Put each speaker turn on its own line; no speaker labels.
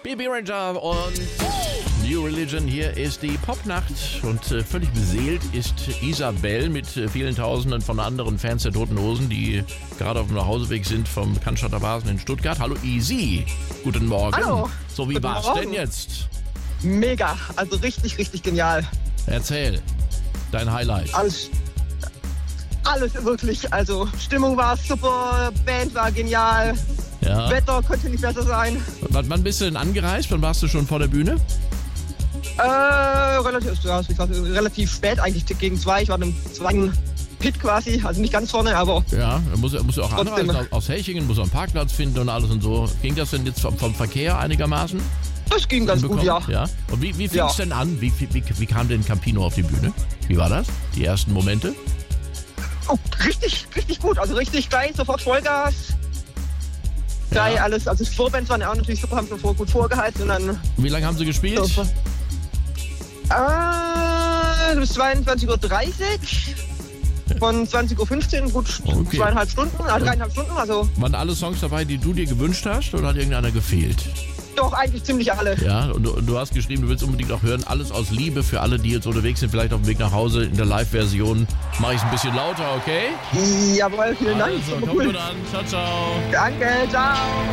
BB Ranger und New Religion. Hier ist die Popnacht und völlig beseelt ist Isabel mit vielen Tausenden von anderen Fans der Toten Hosen, die gerade auf dem Nachhauseweg sind vom Cannstatter Basen in Stuttgart. Hallo Easy, guten Morgen.
Hallo.
So, wie war's denn jetzt?
Mega, also richtig, richtig genial.
Erzähl, dein Highlight.
Alles wirklich, also Stimmung war super, Band war genial,
Ja.
Wetter könnte nicht besser sein.
Wann bist du denn angereist? Wann warst du schon vor der Bühne?
Relativ spät, eigentlich gegen 2. Ich war im zweiten Pit quasi, also nicht ganz vorne, aber
Ja, musst du auch
Trotzdem.
anreisen aus Hechingen, musst du einen Parkplatz finden und alles und so. Ging das denn jetzt vom Verkehr einigermaßen?
das ging ganz gut, ja.
Ja. Und wie fing es
Ja.
denn an? Wie kam denn Campino auf die Bühne? Wie war das? Die ersten Momente?
Oh, richtig, richtig gut, also richtig gleich, sofort Vollgas. Gleich alles, also die Vorbands waren ja auch natürlich super, haben schon gut vorgeheizt und dann
Wie lange haben sie gespielt?
bis 22:30 Uhr. Von 20:15 Uhr, gut
Okay.
3,5 Stunden, also
Waren alle Songs dabei, die du dir gewünscht hast, oder hat irgendeiner gefehlt?
doch eigentlich ziemlich alle.
Ja, und du hast geschrieben, du willst unbedingt auch hören, alles aus Liebe für alle, die jetzt unterwegs sind, vielleicht auf dem Weg nach Hause. In der Live-Version mache ich es ein bisschen lauter, okay?
Jawohl, vielen Dank.
Also,
Super
komm
cool.
gut an. Ciao, ciao.
Danke, ciao.